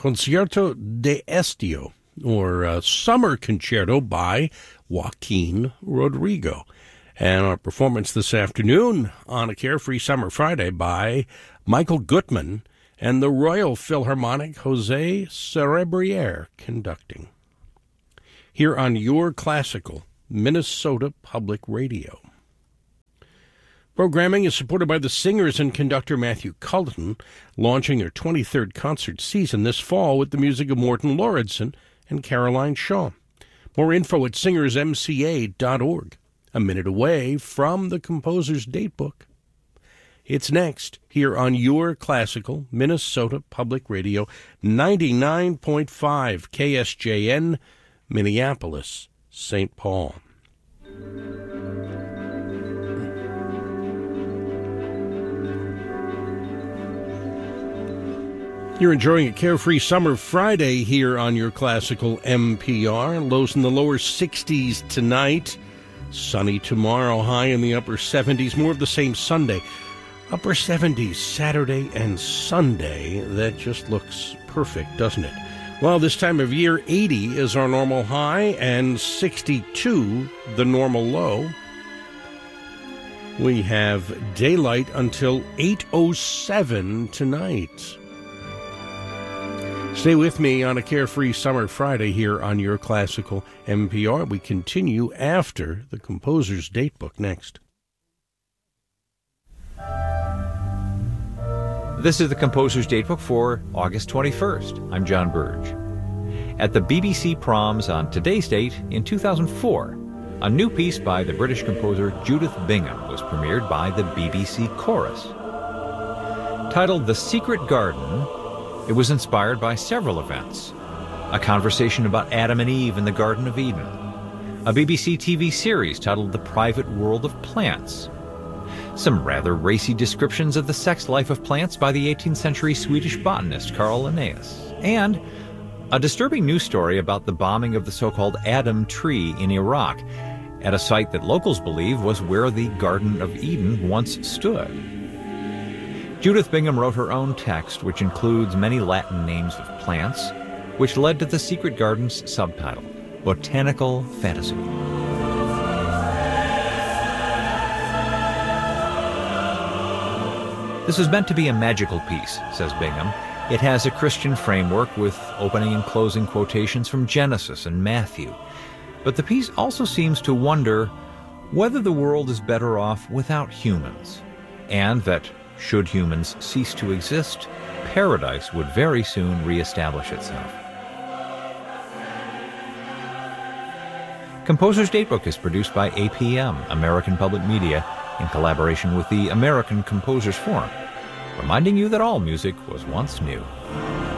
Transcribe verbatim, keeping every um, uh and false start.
Concierto d'Estío, or uh, Summer Concerto by Joaquin Rodrigo. And our performance this afternoon on A Carefree Summer Friday by Michael Gutman and the Royal Philharmonic Jose Cerebriere conducting. Here on Your Classical, Minnesota Public Radio. Programming is supported by the singers and conductor Matthew Cullen, launching their twenty-third concert season this fall with the music of Morton Lauridsen and Caroline Shaw. More info at singers m c a dot org. A minute away from the composer's datebook. It's next here on Your Classical, Minnesota Public Radio, ninety-nine point five K S J N, Minneapolis, Saint Paul. You're enjoying a Carefree Summer Friday here on Your Classical M P R. Lows in the lower sixties tonight. Sunny tomorrow, high in the upper seventies. More of the same Sunday. Upper seventies Saturday and Sunday. That just looks perfect, doesn't it? Well, this time of year, eighty is our normal high and sixty-two the normal low. We have daylight until eight oh seven tonight. Stay with me on a Carefree Summer Friday here on Your Classical M P R. We continue after the composer's datebook next. This is the composer's datebook for August twenty-first. I'm John Burge. At the B B C Proms on today's date in two thousand four, a new piece by the British composer Judith Bingham was premiered by the B B C Chorus. Titled The Secret Garden, it was inspired by several events: a conversation about Adam and Eve in the Garden of Eden, a B B C T V series titled The Private World of Plants, some rather racy descriptions of the sex life of plants by the eighteenth century Swedish botanist Carl Linnaeus, and a disturbing news story about the bombing of the so-called Adam Tree in Iraq, at a site that locals believe was where the Garden of Eden once stood. Judith Bingham wrote her own text, which includes many Latin names of plants, which led to The Secret Garden's subtitle, Botanical Fantasy. This is meant to be a magical piece, says Bingham. It has a Christian framework with opening and closing quotations from Genesis and Matthew. But the piece also seems to wonder whether the world is better off without humans, and that should humans cease to exist, paradise would very soon reestablish itself. Composer's Datebook is produced by A P M, American Public Media, in collaboration with the American Composers Forum, reminding you that all music was once new.